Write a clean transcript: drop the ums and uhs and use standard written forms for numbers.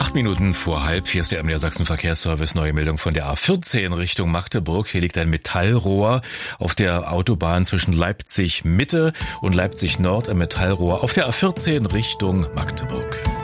8 Minuten vor halb, hier ist der MDR Sachsen Verkehrsservice, neue Meldung von der A14 Richtung Magdeburg. Hier liegt ein Metallrohr auf der Autobahn zwischen Leipzig Mitte und Leipzig Nord, ein Metallrohr auf der A14 Richtung Magdeburg.